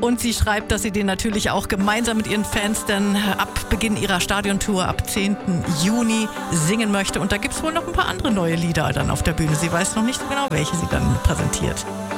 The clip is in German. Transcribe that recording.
Und sie schreibt, dass sie den natürlich auch gemeinsam mit ihren Fans dann ab Beginn ihrer Stadiontour ab 10. Juni singen möchte. Und da gibt es wohl noch ein paar andere neue Lieder dann auf der Bühne. Sie weiß noch nicht so genau, welche sie dann präsentiert.